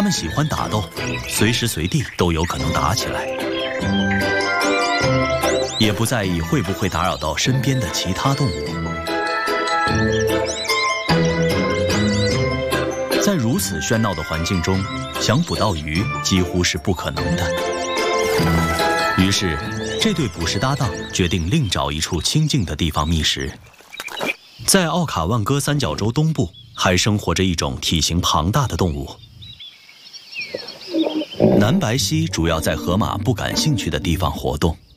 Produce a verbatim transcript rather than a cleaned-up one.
们喜欢打斗，随时随地都有可能打起来，也不在意会不会打扰到身边的其他动物。在如此喧闹的环境中，想捕到鱼几乎是不可能的。于是，这对捕食搭档决定另找一处清静的地方觅食。在奥卡万戈三角洲东部，还生活着一种体型庞大的动物。南白犀主要在河马不感兴趣的地方活动。